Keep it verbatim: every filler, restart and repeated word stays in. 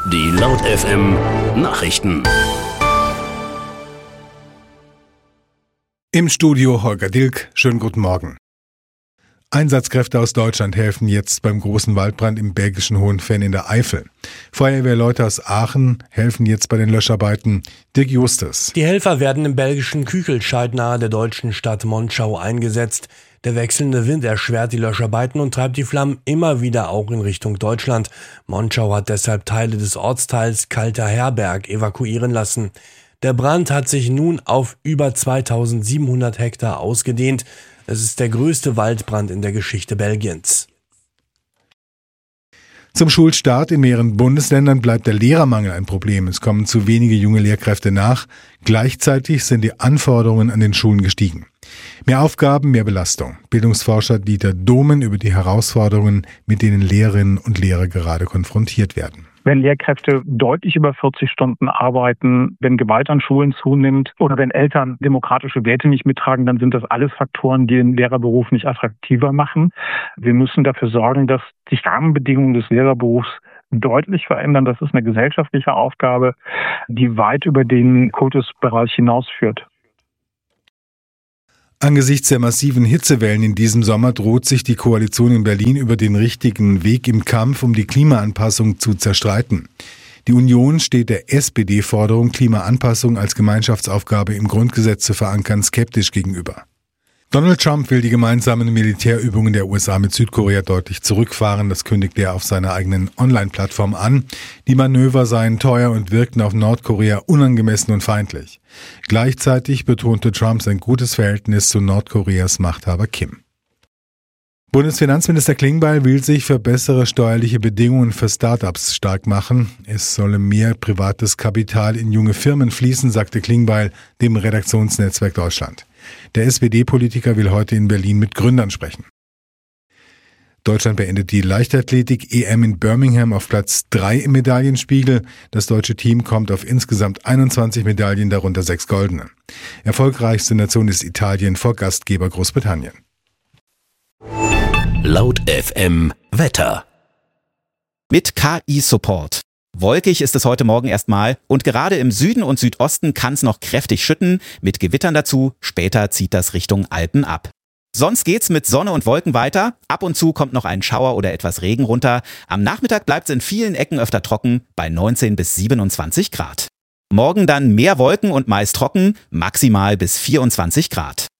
Die Laut F M Nachrichten. Im Studio Holger Dilk. Schönen guten Morgen. Einsatzkräfte aus Deutschland helfen jetzt beim großen Waldbrand im belgischen Hohenfenn in der Eifel. Feuerwehrleute aus Aachen helfen jetzt bei den Löscharbeiten. Dirk Justus. Die Helfer werden im belgischen Küchelscheid nahe der deutschen Stadt Monschau eingesetzt. Der wechselnde Wind erschwert die Löscharbeiten und treibt die Flammen immer wieder auch in Richtung Deutschland. Monschau hat deshalb Teile des Ortsteils Kalter Herberg evakuieren lassen. Der Brand hat sich nun auf über zweitausendsiebenhundert Hektar ausgedehnt. Es ist der größte Waldbrand in der Geschichte Belgiens. Zum Schulstart in mehreren Bundesländern bleibt der Lehrermangel ein Problem. Es kommen zu wenige junge Lehrkräfte nach. Gleichzeitig sind die Anforderungen an den Schulen gestiegen. Mehr Aufgaben, mehr Belastung. Bildungsforscher Dieter Dohmen über die Herausforderungen, mit denen Lehrerinnen und Lehrer gerade konfrontiert werden. Wenn Lehrkräfte deutlich über vierzig Stunden arbeiten, wenn Gewalt an Schulen zunimmt oder wenn Eltern demokratische Werte nicht mittragen, dann sind das alles Faktoren, die den Lehrerberuf nicht attraktiver machen. Wir müssen dafür sorgen, dass die Rahmenbedingungen des Lehrerberufs deutlich verändern. Das ist eine gesellschaftliche Aufgabe, die weit über den Kultusbereich hinausführt. Angesichts der massiven Hitzewellen in diesem Sommer droht sich die Koalition in Berlin über den richtigen Weg im Kampf um die Klimaanpassung zu zerstreiten. Die Union steht der S P D-Forderung, Klimaanpassung als Gemeinschaftsaufgabe im Grundgesetz zu verankern, skeptisch gegenüber. Donald Trump will die gemeinsamen Militärübungen der U S A mit Südkorea deutlich zurückfahren. Das kündigte er auf seiner eigenen Online-Plattform an. Die Manöver seien teuer und wirkten auf Nordkorea unangemessen und feindlich. Gleichzeitig betonte Trump sein gutes Verhältnis zu Nordkoreas Machthaber Kim. Bundesfinanzminister Klingbeil will sich für bessere steuerliche Bedingungen für Start-ups stark machen. Es solle mehr privates Kapital in junge Firmen fließen, sagte Klingbeil dem Redaktionsnetzwerk Deutschland. Der S P D-Politiker will heute in Berlin mit Gründern sprechen. Deutschland beendet die Leichtathletik-E M in Birmingham auf Platz drei im Medaillenspiegel. Das deutsche Team kommt auf insgesamt einundzwanzig Medaillen, darunter sechs goldene. Erfolgreichste Nation ist Italien vor Gastgeber Großbritannien. Laut F M Wetter. Mit K I-Support. Wolkig ist es heute Morgen erstmal und gerade im Süden und Südosten kann es noch kräftig schütten, mit Gewittern dazu, später zieht das Richtung Alpen ab. Sonst geht's mit Sonne und Wolken weiter, ab und zu kommt noch ein Schauer oder etwas Regen runter, am Nachmittag bleibt es in vielen Ecken öfter trocken, bei neunzehn bis siebenundzwanzig Grad. Morgen dann mehr Wolken und meist trocken, maximal bis vierundzwanzig Grad.